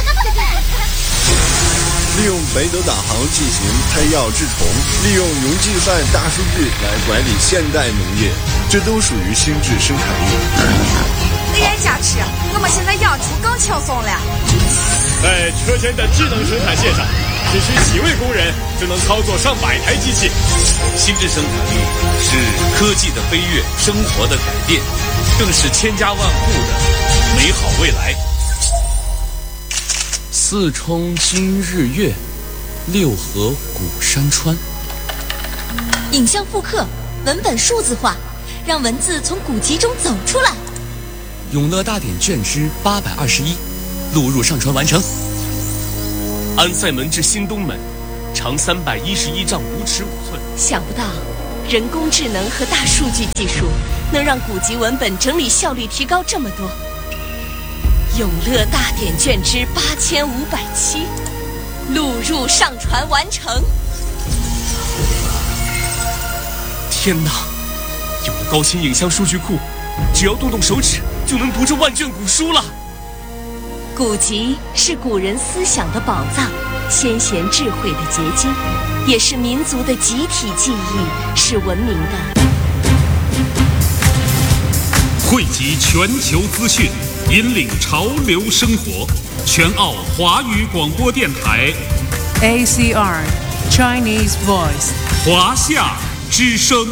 利用北斗导航进行配药治虫，利用云计算大数据来管理现代农业，这都属于心智生产力。 那人家吃，我们现在养猪更轻松了。 在车间的智能生产线上，只需几位工人就能操作上百台机器。 心智生产力是科技的飞跃，生活的改变，更是千家万户的美好未来。四冲今日月，六合古山川。 影像复刻，文本数字化， 让文字从古籍中走出来。 永乐大典卷之821，录入上传完成。安塞门至新东门，长311丈5尺5寸。 想不到，人工智能和大数据技术能让古籍文本整理效率提高这么多。永乐大典卷之8507，录入上传完成。 天哪！有了高清影像数据库，只要动动手指就能读这万卷古书了。 古籍是古人思想的宝藏，先贤智慧的结晶，也是民族的集体记忆，是文明的。 汇集全球资讯，引领潮流生活。全澳华语广播电台 ACR Chinese Voice 华夏之声，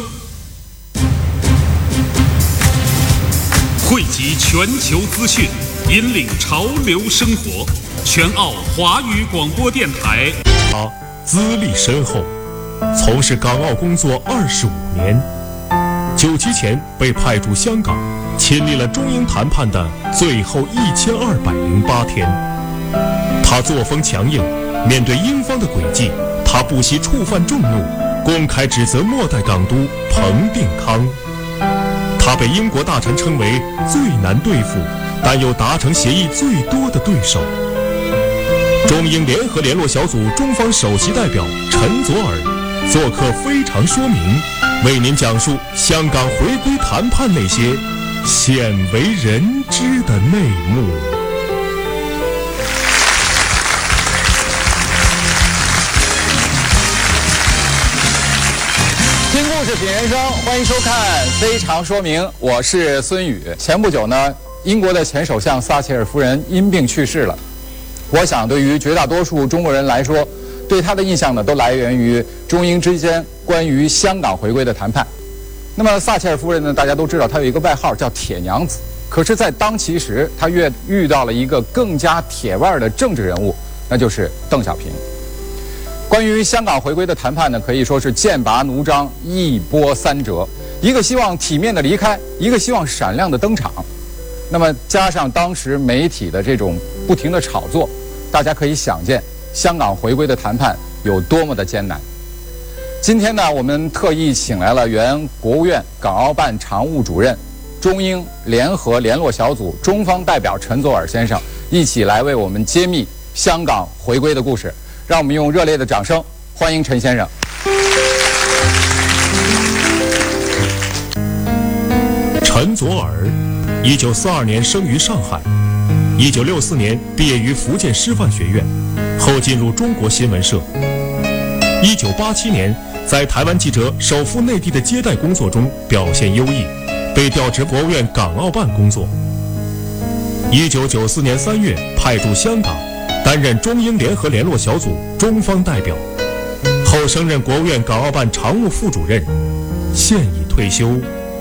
汇集全球资讯，引领潮流生活。全澳华语广播电台。 他资历深厚，从事港澳工作25年，97前被派驻香港，亲历了中英谈判的最后1208天。他作风强硬，面对英方的诡计，他不惜触犯众怒，公开指责末代港督彭定康。他被英国大臣称为最难对付，但又达成协议最多的对手。中英联合联络小组中方首席代表陈佐洱做客非常说明，为您讲述香港回归谈判那些鲜为人知的内幕。 听故事品人生，欢迎收看《非常说明》，我是孙宇。前不久呢，英国的前首相撒切尔夫人因病去世了。我想，对于绝大多数中国人来说，对她的印象呢，都来源于中英之间关于香港回归的谈判。那么撒切尔夫人呢，大家都知道，她有一个外号叫铁娘子。可是，在当其时，她遇到了一个更加铁腕的政治人物，那就是邓小平。关于香港回归的谈判呢，可以说是剑拔弩张，一波三折。一个希望体面的离开，一个希望闪亮的登场。那么加上当时媒体的这种不停的炒作，大家可以想见香港回归的谈判有多么的艰难。今天呢，我们特意请来了原国务院港澳办常务主任、中英联合联络小组中方代表陈佐洱先生，一起来为我们揭秘香港回归的故事。让我们用热烈的掌声欢迎陈先生。 陈佐洱，1942年生于上海，1964年毕业于福建师范学院，后进入中国新闻社。1987年，在台湾记者守赴内地的接待工作中表现优异，被调至国务院港澳办工作。1994年3月派驻香港，担任中英联合联络小组中方代表，后升任国务院港澳办常务副主任，现已退休。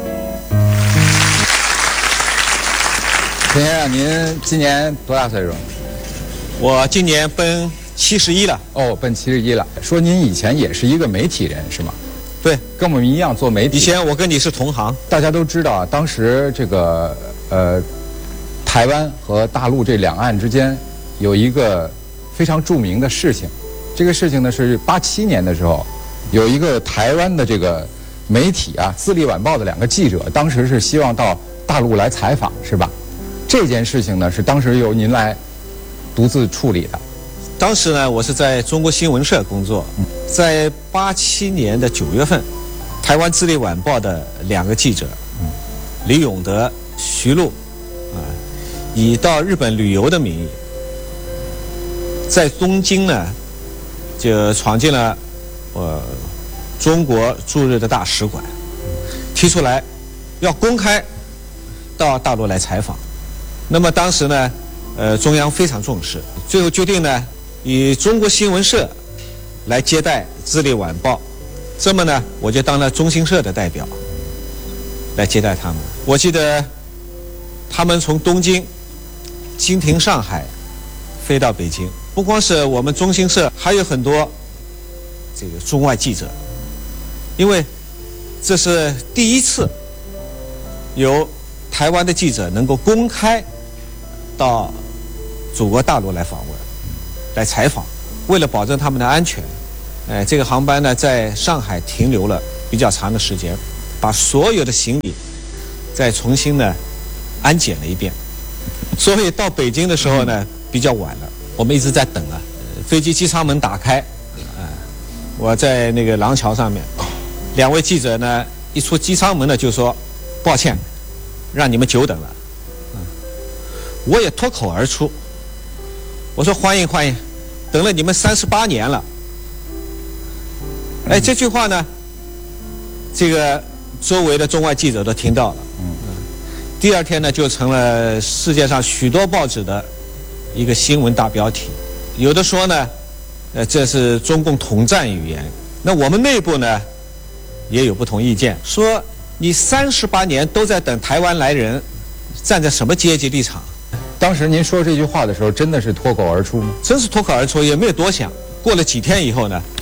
陈先生，您今年多大岁数？ 我今年奔71了。 哦，奔71了。说您以前也是一个媒体人是吗？ 对， 跟我们一样做媒体。 以前我跟你是同行。 大家都知道啊，当时这个台湾和大陆这两岸之间有一个非常著名的事情。这个事情呢是87年的时候，有一个台湾的这个媒体啊，《自立晚报》的2个记者，当时是希望到大陆来采访，是吧？这件事情呢，是当时由您来独自处理的。 当时呢，我是在中国新闻社工作，在87年的9月份，台湾《自立晚报》的2个记者，李永德、徐璐，以到日本旅游的名义，在东京呢，就闯进了中国驻日的大使馆，提出来要公开到大陆来采访。那么当时呢，中央非常重视，最后决定呢，以中国新闻社来接待《自立晚报》。这么呢，我就当了中新社的代表，来接待他们。我记得他们从东京经停上海飞到北京，不光是我们中新社，还有很多这个中外记者，因为这是第一次由台湾的记者能够公开到祖国大陆来访问、来采访。为了保证他们的安全，这个航班呢在上海停留了比较长的时间，把所有的行李再重新呢安检了一遍。所以到北京的时候呢比较晚了，我们一直在等啊。飞机机舱门打开，我在那个廊桥上面，两位记者呢一出机舱门呢就说抱歉，让你们久等了。我也脱口而出，我说欢迎欢迎，等了你们38年了。这句话呢，这个周围的中外记者都听到了。第二天呢，就成了世界上许多报纸的一个新闻大标题。有的说呢，这是中共统战语言。那我们内部呢，也有不同意见，说你38年都在等台湾来人，站在什么阶级立场？ 当时您说这句话的时候，真的是脱口而出吗？ 真是脱口而出，也没有多想。过了几天以后呢，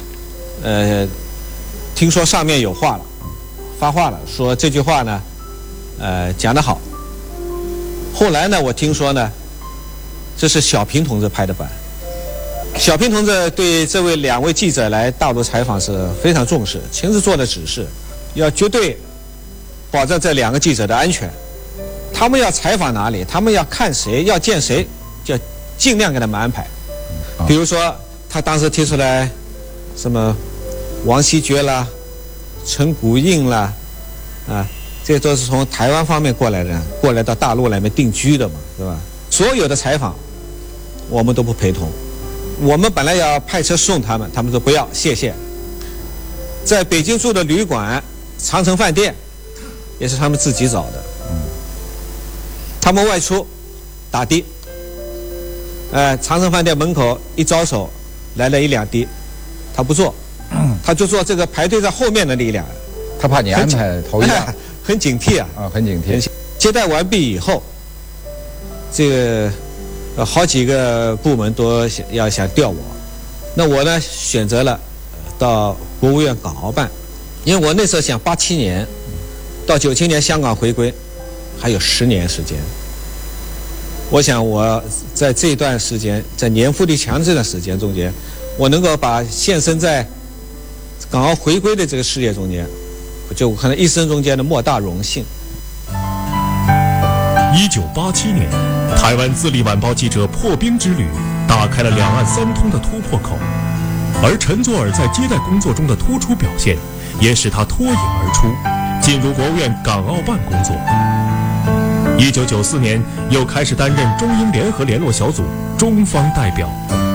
听说上面有话了，发话了，说这句话呢，讲得好。后来呢，我听说呢，这是小平同志拍的板。小平同志对这两位记者来大陆采访是非常重视，亲自做的指示，要绝对保证这两个记者的安全。他们要采访哪里，他们要看谁，要见谁，就尽量给他们安排。比如说，他当时提出来什么王锡爵啦、陈谷应啦，这都是从台湾方面过来的，过来到大陆来面定居的嘛，是吧？所有的采访我们都不陪同。我们本来要派车送他们，他们说不要，谢谢。在北京住的旅馆长城饭店，也是他们自己找的。他们外出打的，长城饭店门口一招手，来了1、2的，他不坐，他就坐这个排队在后面的那1、2人， 他怕你安排头一样， 很警惕啊， 很警惕。 接待完毕以后，这个好几个部门都想调我，那我呢选择了到国务院港澳办，因为我那时候想87年到97年香港回归还有10年时间，我想我在这段时间，在年富力强这段时间中间，我能够把献身在港澳回归的这个事业中间，就可能一生中间的莫大荣幸。 1987年，台湾自立晚报记者破冰之旅打开了两岸三通的突破口，而陈佐洱在接待工作中的突出表现，也使他脱颖而出，进入国务院港澳办工作。1994年，又开始担任中英联合联络小组中方代表。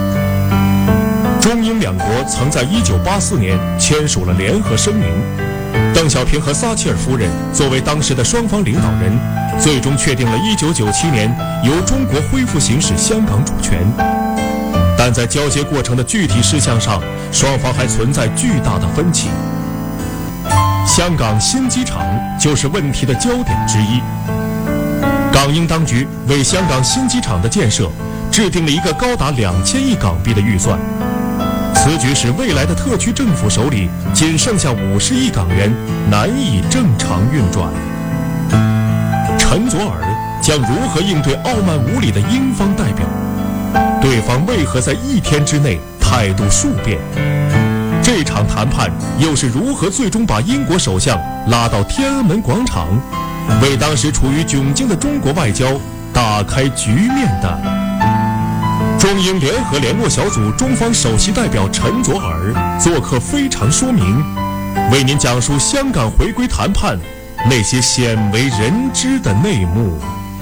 中英两国曾在1984年签署了联合声明。邓小平和撒切尔夫人作为当时的双方领导人，最终确定了1997年由中国恢复行使香港主权。但在交接过程的具体事项上，双方还存在巨大的分歧。香港新机场就是问题的焦点之一。港英当局为香港新机场的建设制定了一个高达2000亿港币的预算，此举使未来的特区政府手里仅剩下50亿港元，难以正常运转。陈佐洱将如何应对傲慢无礼的英方代表？对方为何在1天之内态度数变？这场谈判又是如何最终把英国首相拉到天安门广场，为当时处于窘境的中国外交打开局面的？中英联合联络小组中方首席代表陈佐洱做客非常说明，为您讲述香港回归谈判那些鲜为人知的内幕。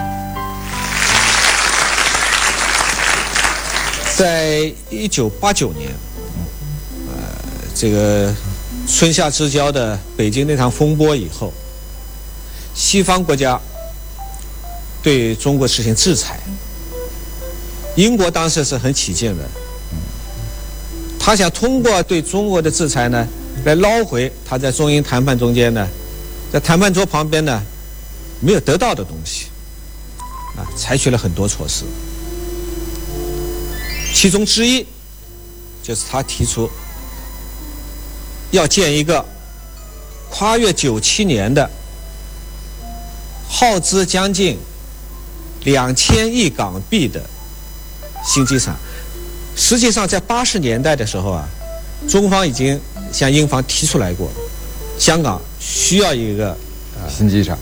在1989年，这个春夏之交的北京那场风波以后，西方国家对中国实行制裁。英国当时是很起劲的，他想通过对中国的制裁呢，来捞回他在中英谈判中间呢，在谈判桌旁边呢没有得到的东西，采取了很多措施。其中之一就是他提出要建一个跨越97年的耗资将近2000亿港币的新机场。实际上，在80年代的时候啊，中方已经向英方提出来过，香港需要一个新机场。